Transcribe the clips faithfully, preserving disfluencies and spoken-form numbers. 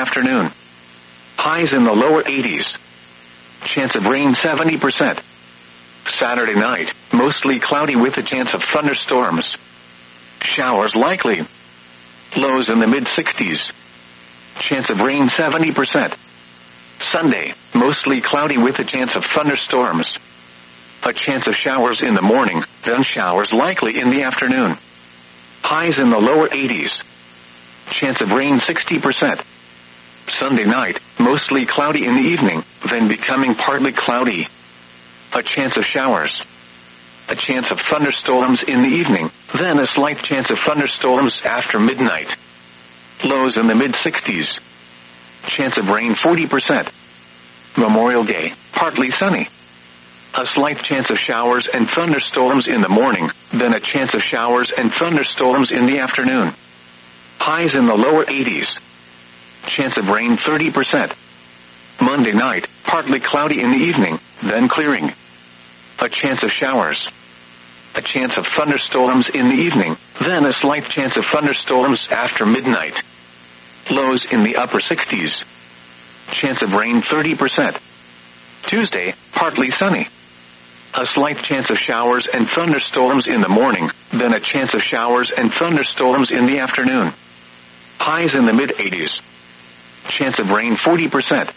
afternoon. Highs in the lower eighties. Chance of rain seventy percent. Saturday night, mostly cloudy with a chance of thunderstorms. Showers likely. Lows in the mid-sixties. Chance of rain seventy percent. Sunday, mostly cloudy with a chance of thunderstorms. A chance of showers in the morning, then showers likely in the afternoon. Highs in the lower eighties. Chance of rain sixty percent. Sunday night, mostly cloudy in the evening, then becoming partly cloudy. A chance of showers. A chance of thunderstorms in the evening, then a slight chance of thunderstorms after midnight. Lows in the mid-sixties. Chance of rain forty percent. Memorial Day, partly sunny. A slight chance of showers and thunderstorms in the morning, then a chance of showers and thunderstorms in the afternoon. Highs in the lower eighties. Chance of rain thirty percent. Monday night, partly cloudy in the evening, then clearing. A chance of showers. A chance of thunderstorms in the evening, then a slight chance of thunderstorms after midnight. Lows in the upper sixties. Chance of rain thirty percent. Tuesday, partly sunny. A slight chance of showers and thunderstorms in the morning, then a chance of showers and thunderstorms in the afternoon. Highs in the mid-eighties. Chance of rain forty percent.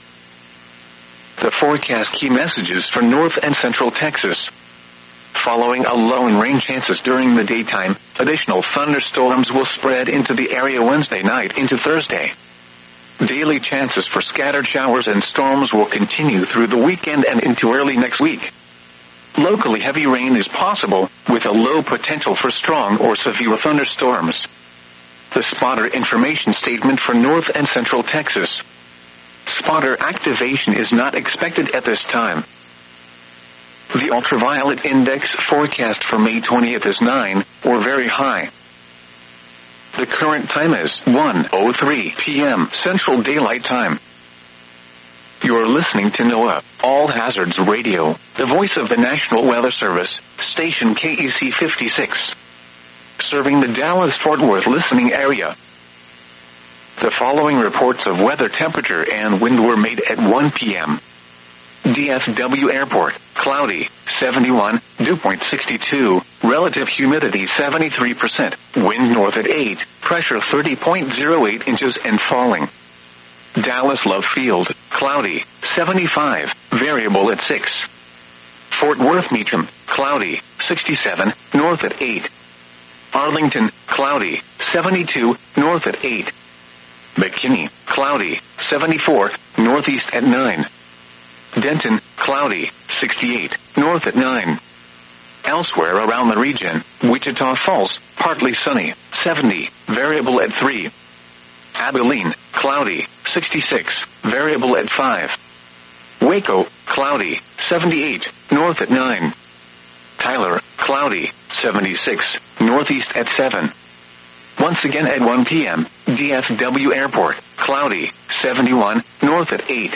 The forecast key messages for North and Central Texas. Following a low in rain chances during the daytime, additional thunderstorms will spread into the area Wednesday night into Thursday. Daily chances for scattered showers and storms will continue through the weekend and into early next week. Locally heavy rain is possible, with a low potential for strong or severe thunderstorms. The spotter information statement for North and Central Texas. Spotter activation is not expected at this time. The ultraviolet index forecast for May twentieth is nine, or very high. The current time is one oh three p.m. Central Daylight Time. You're listening to NOAA, All Hazards Radio, the voice of the National Weather Service, station K E C fifty-six. Serving the Dallas-Fort Worth listening area. The following reports of weather temperature and wind were made at one p.m. D F W Airport, cloudy, seventy-one, dew point sixty-two, relative humidity seventy-three percent, wind north at eight, pressure thirty point zero eight inches and falling. Dallas Love Field, cloudy, seventy-five, variable at six. Fort Worth Meacham, cloudy, sixty-seven, north at eight. Arlington, cloudy, seventy-two, north at eight. McKinney, cloudy, seventy-four, northeast at nine. Denton, cloudy, sixty-eight, north at nine. Elsewhere around the region, Wichita Falls, partly sunny, seventy, variable at three. Abilene, cloudy, sixty-six, variable at five. Waco, cloudy, seventy-eight, north at nine. Tyler, cloudy, seventy-six, northeast at seven. Once again at one p.m., D F W Airport, cloudy, seventy-one, north at eight.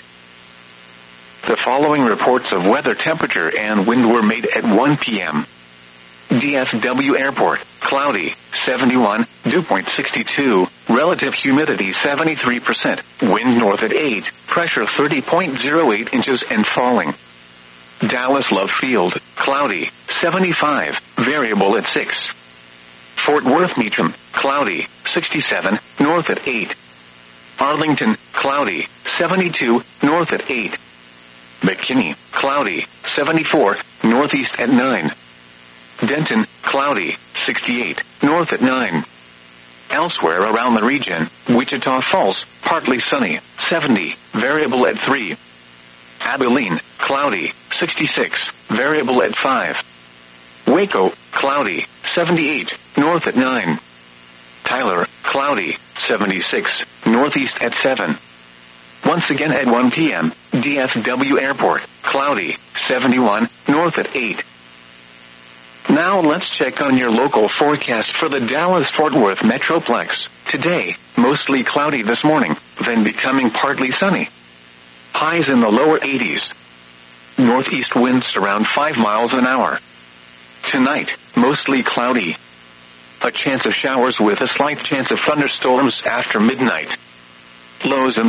The following reports of weather temperature and wind were made at one p.m. D F W Airport, cloudy, seventy-one, dew point sixty-two, relative humidity seventy-three percent, wind north at eight, pressure thirty point zero eight inches and falling. Dallas Love Field, cloudy, seventy-five, variable at six. Fort Worth Meacham, cloudy, sixty-seven, north at eight. Arlington, cloudy, seventy-two, north at eight. McKinney, cloudy, seventy-four, northeast at nine. Denton, cloudy, sixty-eight, north at nine. Elsewhere around the region, Wichita Falls, partly sunny, seventy, variable at three. Abilene, cloudy, sixty-six, variable at five. Waco, cloudy, seventy-eight, north at nine. Tyler, cloudy, seventy-six, northeast at seven. Once again at one p.m., D F W Airport, cloudy, seventy-one, north at eight. Now let's check on your local forecast for the Dallas-Fort Worth Metroplex. Today, mostly cloudy this morning, then becoming partly sunny. Highs in the lower eighties. Northeast winds around five miles an hour. Tonight, mostly cloudy. A chance of showers with a slight chance of thunderstorms after midnight. Lows in